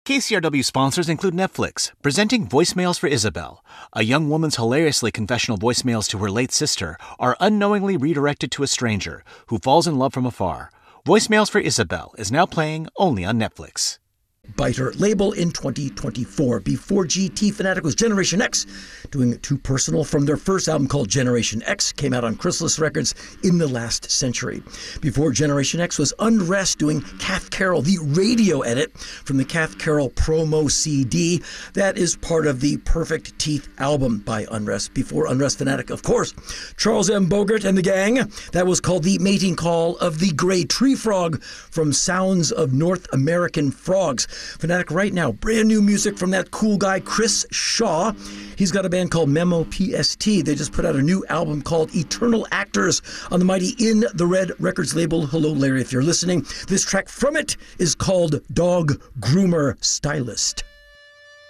KCRW sponsors include Netflix, presenting Voicemails for Isabel. A young woman's hilariously confessional voicemails to her late sister are unknowingly redirected to a stranger who falls in love from afar. Voicemails for Isabel is now playing only on Netflix. Biter label in 2024. Before GT, Fnatic was Generation X, doing it too personal from their first album called Generation X, came out on Chrysalis Records in the last century. Before Generation X was Unrest, doing Cath Carroll, the radio edit from the Cath Carroll promo CD. That is part of the Perfect Teeth album by Unrest. Before Unrest, Fnatic, of course, Charles M. Bogart and the Gang. That was called The Mating Call of the Gray Tree Frog from Sounds of North American Frogs. Fnatic right now, brand new music from that cool guy Chris Shaw. He's got a band called Memo PST. They just put out a new album called Eternal Actors on the mighty In the Red Records label. Hello, Larry, if you're listening. This track from it is called Dog Groomer Stylist.